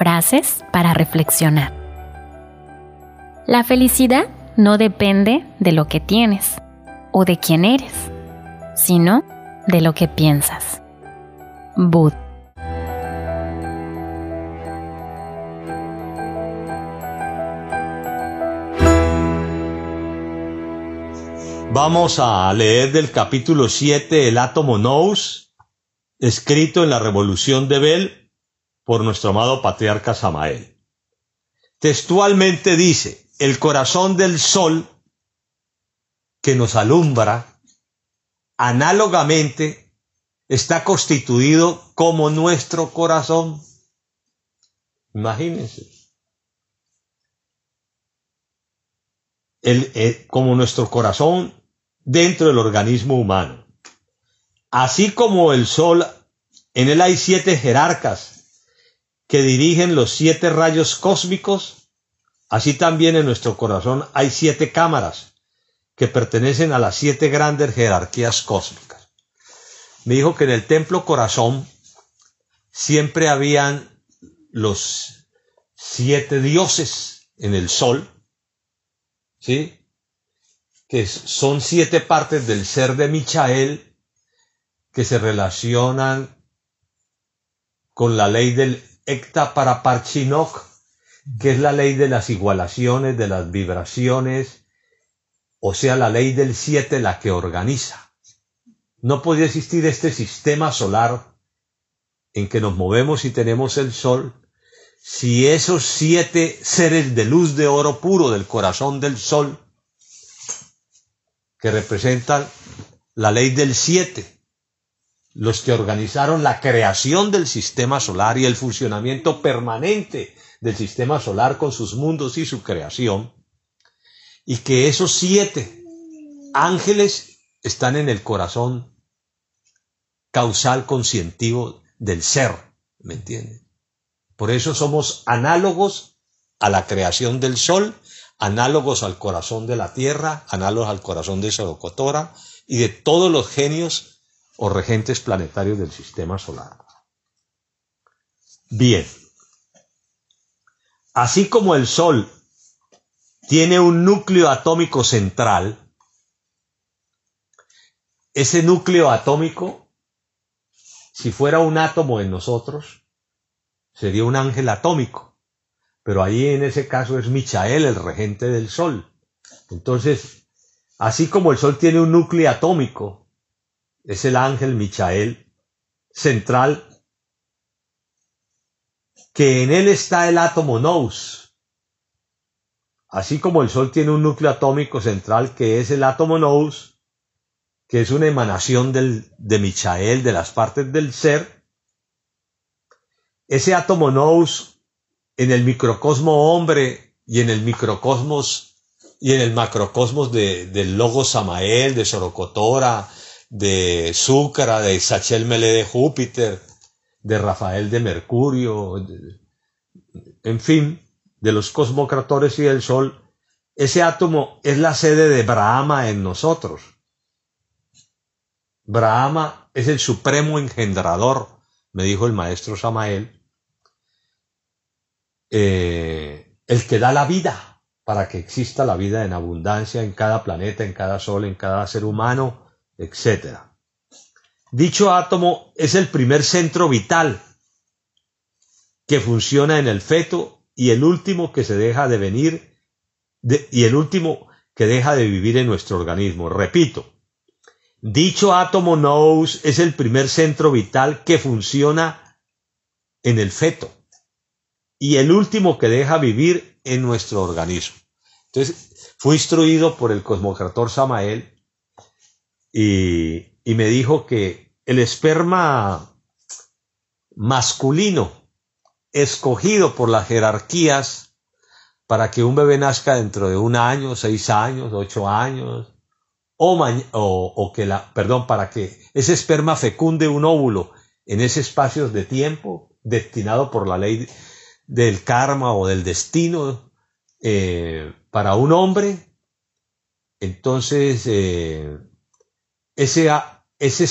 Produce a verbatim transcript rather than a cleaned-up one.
Frases para reflexionar. La felicidad no depende de lo que tienes o de quién eres, sino de lo que piensas. Bud. Vamos a leer del capítulo siete, el átomo nous, escrito en la Revolución de Bell por nuestro amado patriarca Samael. Textualmente dice: el corazón del sol que nos alumbra, análogamente, está constituido como nuestro corazón. Imagínense. El, el, como nuestro corazón dentro del organismo humano. Así como el sol, en él hay siete jerarcas que dirigen los siete rayos cósmicos, así también en nuestro corazón hay siete cámaras que pertenecen a las siete grandes jerarquías cósmicas. Me dijo que en el templo corazón siempre habían los siete dioses en el sol, ¿sí? Que son siete partes del ser de Michael que se relacionan con la ley del Ekta Paraparchinok, que es la ley de las igualaciones, de las vibraciones, o sea, la ley del siete, la que organiza. No podía existir este sistema solar en que nos movemos y tenemos el sol si esos siete seres de luz de oro puro del corazón del sol, que representan la ley del siete, los que organizaron la creación del sistema solar y el funcionamiento permanente del sistema solar con sus mundos y su creación, y que esos siete ángeles están en el corazón causal conscientivo del ser, ¿me entienden? Por eso somos análogos a la creación del sol, análogos al corazón de la tierra, análogos al corazón de Sorocotora y de todos los genios o regentes planetarios del sistema solar. Bien, así como el sol tiene un núcleo atómico central, ese núcleo atómico, si fuera un átomo en nosotros, sería un ángel atómico. Pero ahí en ese caso es Michael, el regente del sol. Entonces, así como el sol tiene un núcleo atómico, es el ángel Michael central, que en él está el átomo nous. Así como el sol tiene un núcleo atómico central, que es el átomo nous, que es una emanación del, de Michael, de las partes del ser, ese átomo nous, en el microcosmo hombre y en el microcosmos y en el macrocosmos de, del logo Samael, de Sorocotora, de Zúcara, de Sachel Mele de Júpiter, de Rafael de Mercurio, de, en fin, de los cosmocratores y del Sol, ese átomo es la sede de Brahma en nosotros. Brahma es el supremo engendrador, me dijo el maestro Samael. Eh, el que da la vida para que exista la vida en abundancia en cada planeta, en cada sol, en cada ser humano, etcétera. Dicho átomo es el primer centro vital que funciona en el feto y el último que se deja de venir de, y el último que deja de vivir en nuestro organismo. Repito, dicho átomo nous es el primer centro vital que funciona en el feto y el último que deja vivir en nuestro organismo. Entonces, fui instruido por el cosmocrator Samael y, y me dijo que el esperma masculino escogido por las jerarquías para que un bebé nazca dentro de un año, seis años, ocho años, o, o, o que la, perdón, para que ese esperma fecunde un óvulo en ese espacio de tiempo destinado por la ley del karma o del destino eh, para un hombre, entonces eh, ese, ese